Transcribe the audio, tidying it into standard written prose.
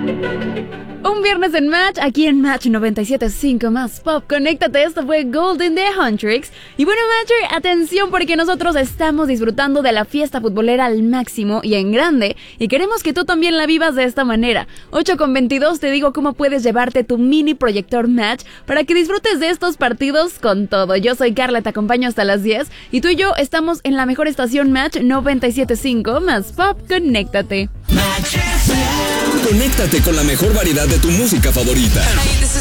Un viernes en Match, aquí en Match 97.5 más Pop. Conéctate, esto fue Golden de Huntrix. Y bueno, Matcher, atención porque nosotros estamos disfrutando de la fiesta futbolera al máximo y en grande. Y queremos que tú también la vivas de esta manera. 8:22 te digo cómo puedes llevarte tu mini proyector Match para que disfrutes de estos partidos con todo. Yo soy Carla, te acompaño hasta las 10. Y tú y yo estamos en la mejor estación Match 97.5 más Pop. Conéctate. Conéctate con la mejor variedad de tu música favorita.